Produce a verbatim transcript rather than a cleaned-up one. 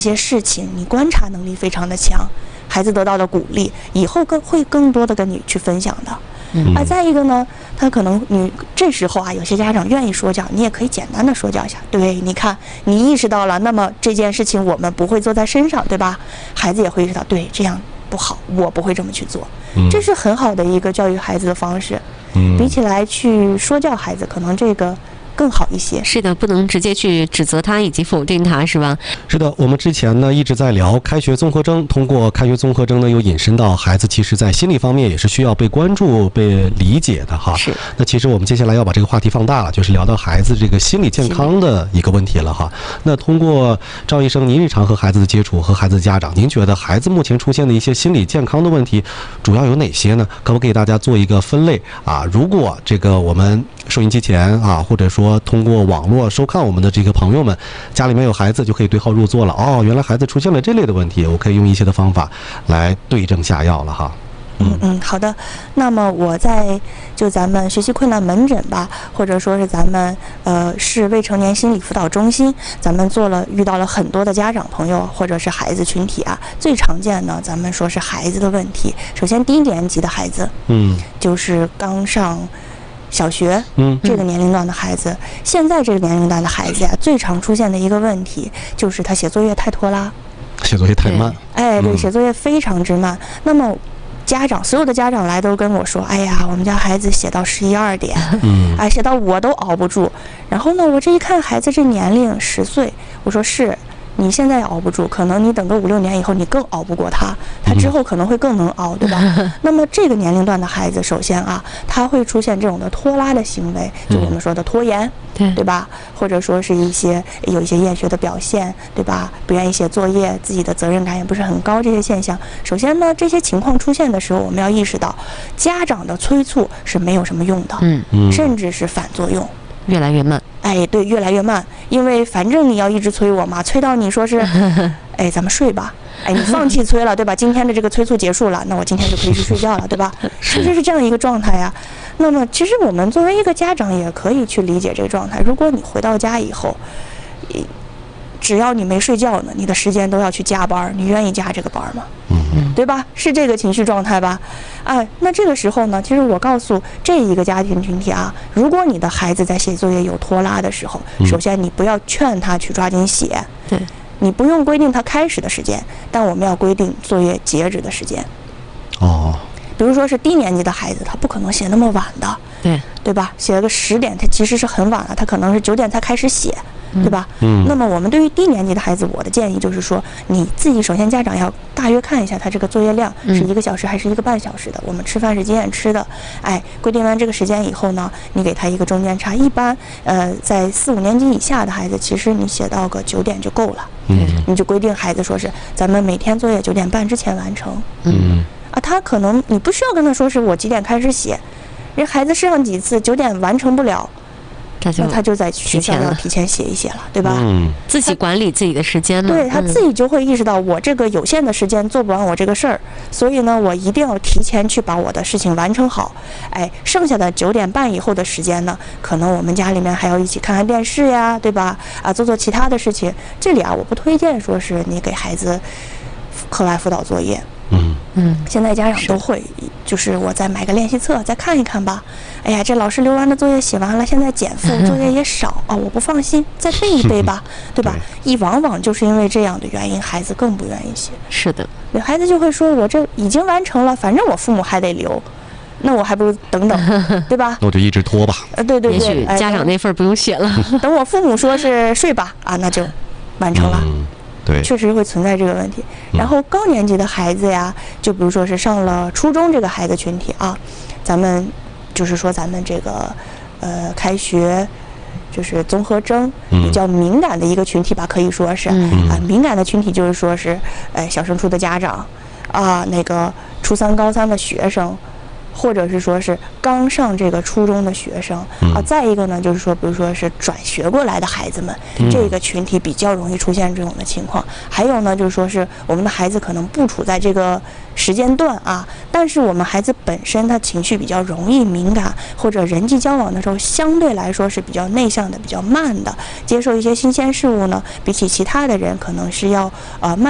些事情，你观察能力非常的强，孩子得到的鼓励，以后更会更多的跟你去分享的。嗯、啊，再一个呢，他可能你这时候啊，有些家长愿意说教，你也可以简单的说教一下。对，你看你意识到了，那么这件事情我们不会做在身上，对吧？孩子也会意识到，对，这样不好，我不会这么去做。嗯、这是很好的一个教育孩子的方式。嗯、比起来去说教孩子，可能这个更好一些。 是的，不能直接去指责他以及否定他，是吧？ 是的，我们之前呢一直在聊开学综合征，通过开学综合征呢，又引申到孩子其实在心理方面也是需要被关注、被理解的哈。 是。 那其实我们接下来要把这个话题放大了，就是聊到孩子这个心理健康的一个问题了哈。那通过赵医生您日常和孩子的接触和孩子的家长，您觉得孩子目前出现的一些心理健康的问题主要有哪些呢？可不可以给大家做一个分类啊？如果这个我们收音机前啊，或者说通过网络收看我们的这个朋友们，家里面有孩子就可以对号入座了。哦，原来孩子出现了这类的问题，我可以用一些的方法来对症下药了哈。 嗯嗯，好的。那么我在就咱们学习困难门诊吧，或者说是咱们呃市未成年心理辅导中心，咱们做了遇到了很多的家长朋友或者是孩子群体啊，最常见的咱们说是孩子的问题。首先低年级的孩子，嗯，就是刚上小学，嗯，这个年龄段的孩子，现在这个年龄段的孩子呀，最常出现的一个问题就是他写作业太拖拉， 写作业太慢。 哎，对，写作业非常之慢。那么家长所有的家长来都跟我说，哎呀，我们家孩子写到十一二点，嗯，哎，写到我都熬不住。然后呢，我这一看孩子这年龄十岁，我说是。你现在熬不住，可能你等个五六年以后，你更熬不过他，他之后可能会更能熬，对吧？那么这个年龄段的孩子，首先啊，他会出现这种的拖拉的行为，就我们说的拖延，对、嗯、对吧？或者说是一些有一些厌学的表现，对吧？不愿意写作业，自己的责任感也不是很高，这些现象。首先呢，这些情况出现的时候，我们要意识到，家长的催促是没有什么用的，嗯嗯，甚至是反作用。 越来越慢， 哎，对，越来越慢，因为反正你要一直催我嘛，催到你说是，哎，咱们睡吧，哎，你放弃催了，对吧？今天的这个催促结束了，那我今天就可以去睡觉了，对吧？其实是这样一个状态呀。那么，其实我们作为一个家长也可以去理解这个状态。如果你回到家以后，只要你没睡觉呢，你的时间都要去加班，你愿意加这个班吗？嗯，对吧？是这个情绪状态吧？哎，那这个时候呢，其实我告诉这一个家庭群体啊，如果你的孩子在写作业有拖拉的时候，首先你不要劝他去抓紧写，对，你不用规定他开始的时间，但我们要规定作业截止的时间。哦，比如说是低年级的孩子，他不可能写那么晚的，对，对吧？写个十点，他其实是很晚了，他可能是九点才开始写。对吧？嗯，那么我们对于低年级的孩子，我的建议就是说，你自己首先家长要大约看一下他这个作业量是一个小时还是一个半小时的。嗯、我们吃饭是几点吃的？哎，规定完这个时间以后呢，你给他一个中间差。一般呃，在四五年级以下的孩子，其实你写到个九点就够了。嗯，你就规定孩子说是咱们每天作业九点半之前完成。嗯，啊，他可能你不需要跟他说是我几点开始写，人孩子上几次九点完成不了。那他就在学校要提前写一写了，对吧？嗯， 自己管理自己的时间嘛。 对，他自己就会意识到，我这个有限的时间做不完我这个事儿，所以呢，我一定要提前去把我的事情完成好。哎，剩下的九点半以后的时间呢，可能我们家里面还要一起看看电视呀，对吧？啊，做做其他的事情。这里啊，我不推荐说是你给孩子课外辅导作业。嗯嗯，现在家长都会，就是我再买个练习册，再看一看吧。哎呀，这老师留完的作业写完了，现在减负，作业也少啊、哦，我不放心，再背一背吧，对吧？一往往就是因为这样的原因，孩子更不愿意写。 是的， 孩子就会说，我这已经完成了，反正我父母还得留，那我还不如等等，对吧？ 那我就一直拖吧。 呃，对对对， 也许家长那份不用写了， 哎、等我父母说是睡吧，啊，那就完成了。嗯， 对， 确实会存在这个问题。然后高年级的孩子呀，就比如说是上了初中这个孩子群体啊，咱们就是说咱们这个呃开学就是综合征比较敏感的一个群体吧，可以说是、嗯、啊，敏感的群体就是说是呃小升初的家长啊，那个初三高三的学生或者是说是刚上这个初中的学生啊，再一个呢，就是说，比如说是转学过来的孩子们，这个群体比较容易出现这种的情况。还有呢，就是说是我们的孩子可能不处在这个时间段啊，但是我们孩子本身他情绪比较容易敏感，或者人际交往的时候相对来说是比较内向的、比较慢的，接受一些新鲜事物呢，比起其他的人可能是要呃慢。